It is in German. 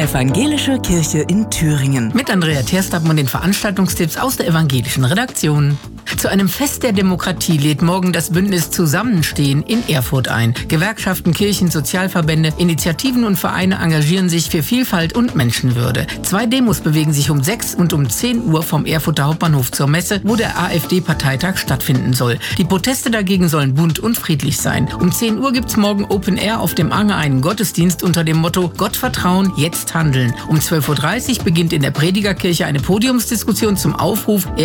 Evangelische Kirche in Thüringen. Mit Andrea Terstappen und den Veranstaltungstipps aus der evangelischen Redaktion. Zu einem Fest der Demokratie lädt morgen das Bündnis Zusammenstehen in Erfurt ein. Gewerkschaften, Kirchen, Sozialverbände, Initiativen und Vereine engagieren sich für Vielfalt und Menschenwürde. 2 Demos bewegen sich um 6 und um 10 Uhr vom Erfurter Hauptbahnhof zur Messe, wo der AfD-Parteitag stattfinden soll. Die Proteste dagegen sollen bunt und friedlich sein. Um 10 Uhr gibt's morgen Open Air auf dem Anger einen Gottesdienst unter dem Motto Gott vertrauen, jetzt handeln. Um 12.30 Uhr beginnt in der Predigerkirche eine Podiumsdiskussion zum Aufruf